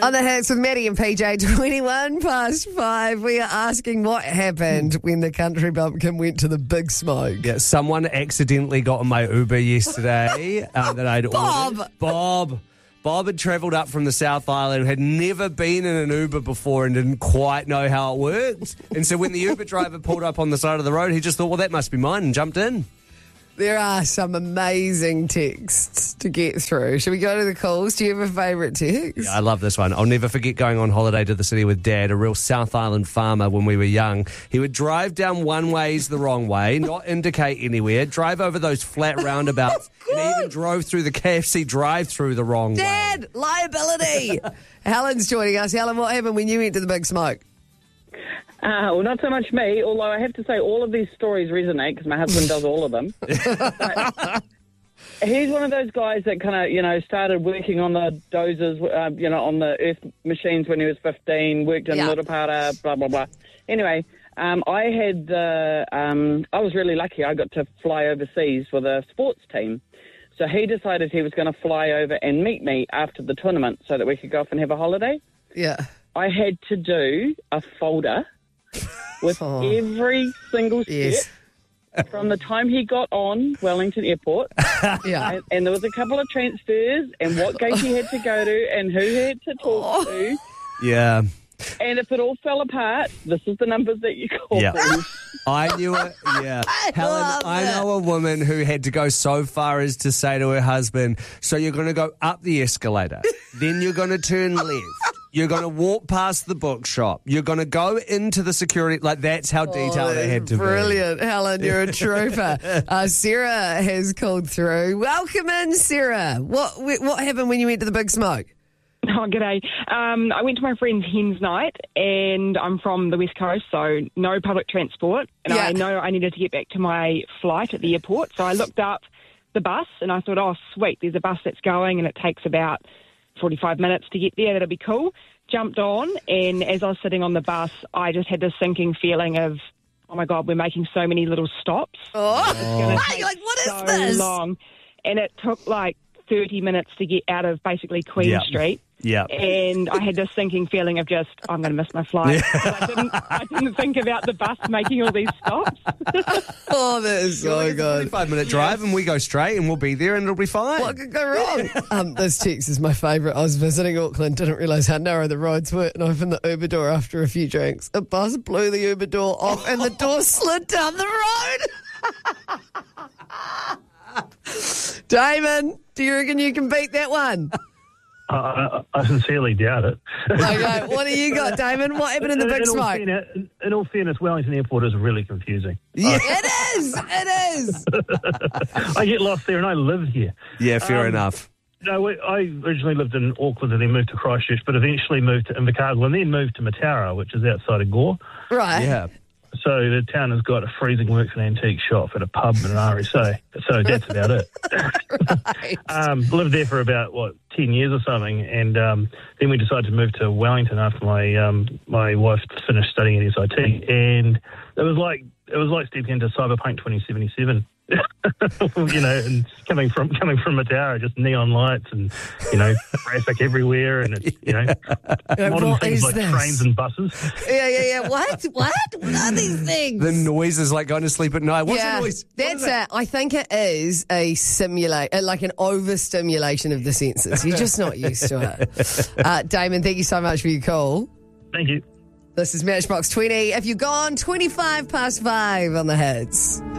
On the hits with Maddie and PJ, 21 past 5. We are asking what happened when the country bumpkin went to the big smoke. Yeah, someone accidentally got on my Uber yesterday that I'd ordered. Bob had travelled up from the South Island, had never been in an Uber before and didn't quite know how it worked. And so when the Uber driver pulled up on the side of the road, he just thought, well, that must be mine, and jumped in. There are some amazing texts to get through. Should we go to the calls? Do you have a favourite text? Yeah, I love this one. I'll never forget going on holiday to the city with Dad, a real South Island farmer when we were young. He would drive down one ways the wrong way, not indicate anywhere, drive over those flat roundabouts, and even drove through the KFC drive-through the wrong way. Dad, liability. Helen's joining us. Helen, what happened when you went to the big smoke? Well, not so much me, although I have to say all of these stories resonate because my husband does all of them. But he's one of those guys that kind of, started working on the dozers, on the earth machines when he was 15, worked in Murupara, blah, blah, blah. Anyway, I was really lucky. I got to fly overseas with a sports team. So he decided he was going to fly over and meet me after the tournament so that we could go off and have a holiday. Yeah. I had to do a folder with every single step from the time he got on Wellington Airport. Yeah. And there was a couple of transfers and what gate he had to go to and who he had to talk to. Yeah. And if it all fell apart, this is the numbers that you call. Yeah. I knew it. Yeah. Helen, I know a woman who had to go so far as to say to her husband, so you're going to go up the escalator, then you're going to turn left. You're going to walk past the bookshop. You're going to go into the security. Like, that's how detailed it had to be. Brilliant. Helen, you're a trooper. Sarah has called through. Welcome in, Sarah. What happened when you went to the big smoke? Oh, g'day. I went to my friend's hen's night, and I'm from the West Coast, so no public transport. And I know I needed to get back to my flight at the airport, so I looked up the bus, and I thought, oh, sweet, there's a bus that's going, and it takes about 45 minutes to get there. That'll be cool. Jumped on, and as I was sitting on the bus, I just had this sinking feeling of, oh, my God, we're making so many little stops. You're like, what is this? Long. And it took like 30 minutes to get out of basically Queen Street. Yeah. And I had this sinking feeling of just, I'm going to miss my flight. I didn't think about the bus making all these stops. Oh, that is so good. 5-minute drive and we go straight and we'll be there and it'll be fine. What could go wrong? This text is my favourite. I was visiting Auckland, didn't realise how narrow the roads were, and I opened the Uber door after a few drinks. A bus blew the Uber door off and the door slid down the road. Damon, do you reckon you can beat that one? I sincerely doubt it. Okay, what do you got, Damon? What happened in the big smoke? In all fairness, Wellington Airport is really confusing. Yeah, it is. It is. I get lost there and I live here. Yeah, fair enough. No, I originally lived in Auckland and then moved to Christchurch, but eventually moved to Invercargill and then moved to Mataura, which is outside of Gore. Right. Yeah. So the town has got a freezing works and antique shop and a pub and an RSA. So that's about it. Right. Lived there for about, 10 years or something. And then we decided to move to Wellington after my wife finished studying at SIT. And it was like stepping into Cyberpunk 2077. And coming from Mataura, just neon lights and, traffic everywhere and, modern things like trains and buses. Yeah. What? What are these things? The noise is like going to sleep at night. What's the noise? That's it. I think it is a like an overstimulation of the senses. You're just not used to it. Damon, thank you so much for your call. Thank you. This is Matchbox 20. If you've gone 25 past 5 on the hits.